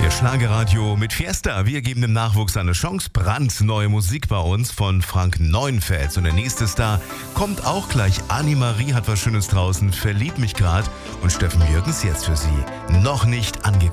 Schlagerradio mit Fiesta. Wir geben dem Nachwuchs eine Chance. Brandneue Musik bei uns von Frank Neuenfels. Und der nächste Star kommt auch gleich. Annemarie hat was Schönes draußen. Verliebt mich grad. Und Steffen Jürgens jetzt für Sie. Noch nicht angekommen.